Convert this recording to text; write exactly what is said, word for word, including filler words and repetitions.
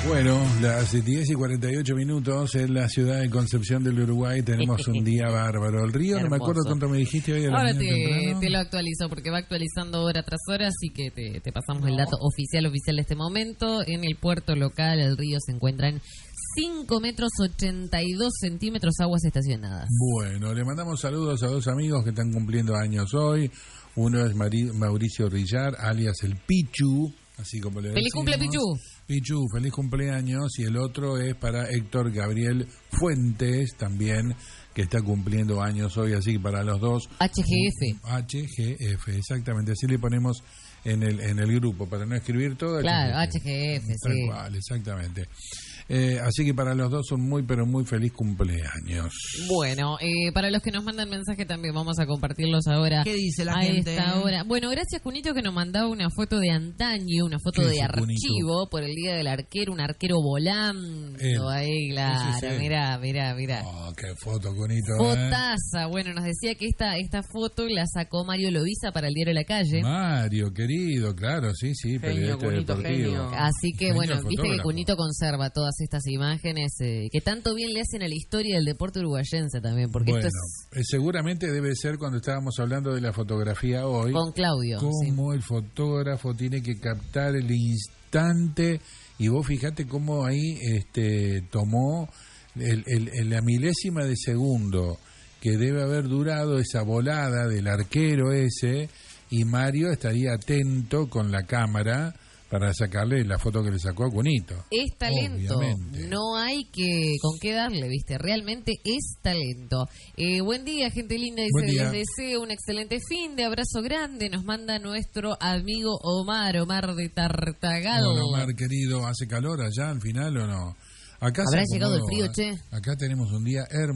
Bueno, las diez y cuarenta y ocho minutos en la ciudad de Concepción del Uruguay tenemos un día bárbaro. El río, hermoso. No me acuerdo cuánto me dijiste hoy. Ahora te, te lo actualizo porque va actualizando hora tras hora, así que te, te pasamos no. el dato oficial oficial de este momento. En el puerto local el río se encuentra en cinco metros ochenta y dos centímetros aguas estacionadas. Bueno, le mandamos saludos a dos amigos que están cumpliendo años hoy. Uno es Mari- Mauricio Rillar, alias el Pichu, así como le ¡Feliz decimos. cumple, Pichu! Pichu, feliz cumpleaños. Y el otro es para Héctor Gabriel Fuentes, también, que está cumpliendo años hoy, así que para los dos... H G F. H G F, exactamente, así le ponemos en el en el grupo, para no escribir todo. Claro, H G F, Tal sí. cual, exactamente. Eh, así que para los dos son muy, pero muy feliz cumpleaños. Bueno, eh, para los que nos mandan mensaje también vamos a compartirlos ahora. ¿Qué dice la a gente? esta hora. Bueno, gracias Cunito que nos mandaba una foto de antaño, una foto de archivo Cunito? Por el Día del Arquero, un arquero volando. Él. Ahí, claro, Sí, sí, sí. mirá, mirá, mirá. Oh, qué foto, Cunito. Fotaza. Bueno, nos decía que esta esta foto la sacó Mario Loviza para el diario La Calle. Mario, querido, claro, sí, sí, Genio, periodista Cunito, deportivo. genio. Así que, Genio bueno, viste que fotógrafo. Cunito conserva todas estas imágenes eh, que tanto bien le hacen a la historia del deporte uruguayense también, porque Bueno, esto es eh, seguramente debe ser cuando estábamos hablando de la fotografía hoy. con Claudio. Cómo Sí. el fotógrafo tiene que captar el instante, y vos fijate cómo ahí este tomó el, el, el- la milésima de segundo que debe haber durado esa volada del arquero ese, y Mario estaría atento con la cámara para sacarle la foto que le sacó a Cunito. Es talento, Obviamente. no hay que con qué darle, ¿viste? Realmente es talento. Eh, buen día, gente linda, Buen dice, día. les deseo un excelente fin de abrazo grande, nos manda nuestro amigo Omar, Omar de Tartagal. Hola, Omar, querido, ¿hace calor allá al final o no? Acá se ¿Habrá llegado el acomodó, frío, ¿eh? che? Acá tenemos un día hermoso.